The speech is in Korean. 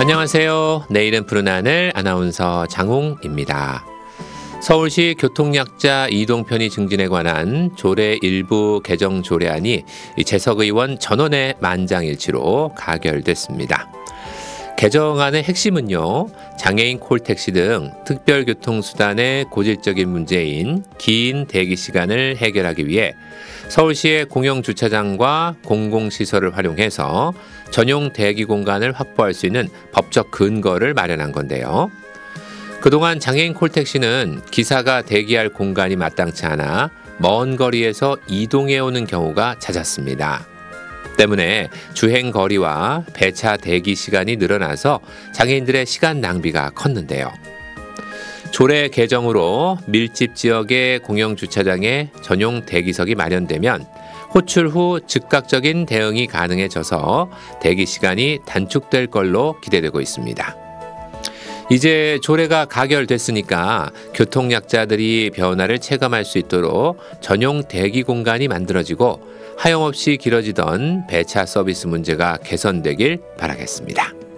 안녕하세요. 내일은 푸른 하늘 아나운서 장홍입니다. 서울시 교통약자 이동 편의 증진에 관한 조례 일부 개정 조례안이 재석의원 전원의 만장일치로 가결됐습니다. 개정안의 핵심은요, 장애인 콜택시 등 특별교통수단의 고질적인 문제인 긴 대기 시간을 해결하기 위해 서울시의 공영주차장과 공공시설을 활용해서 전용 대기 공간을 확보할 수 있는 법적 근거를 마련한 건데요. 그동안 장애인 콜택시는 기사가 대기할 공간이 마땅치 않아 먼 거리에서 이동해 오는 경우가 잦았습니다. 때문에 주행 거리와 배차 대기 시간이 늘어나서 장애인들의 시간 낭비가 컸는데요. 조례 개정으로 밀집 지역의 공영주차장에 전용 대기석이 마련되면 호출 후 즉각적인 대응이 가능해져서 대기 시간이 단축될 걸로 기대되고 있습니다. 이제 조례가 가결됐으니까 교통약자들이 변화를 체감할 수 있도록 전용 대기 공간이 만들어지고 하염없이 길어지던 배차 서비스 문제가 개선되길 바라겠습니다.